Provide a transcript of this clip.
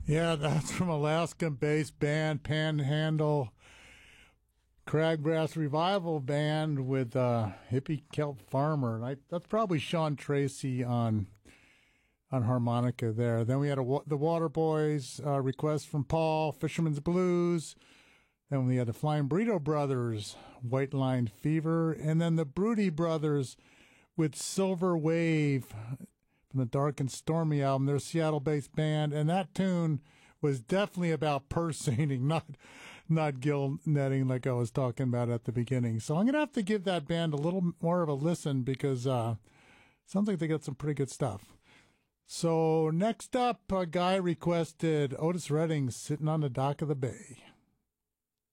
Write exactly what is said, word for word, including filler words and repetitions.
Yeah, that's from Alaskan-based band Panhandle Craggrass Revival Band with uh, Hippie Kelp Farmer. And I, that's probably Sean Tracy on on harmonica there. Then we had a, the Waterboys uh, request from Paul, Fisherman's Blues. Then we had the Flying Burrito Brothers, White Line Fever. And then the Broody Brothers with Silver Wave from the Dark and Stormy album. They're a Seattle-based band. And that tune was definitely about purse seining, not not gill netting like I was talking about at the beginning. So I'm going to have to give that band a little more of a listen because uh sounds like they got some pretty good stuff. So next up, a guy requested Otis Redding, Sitting on the Dock of the Bay.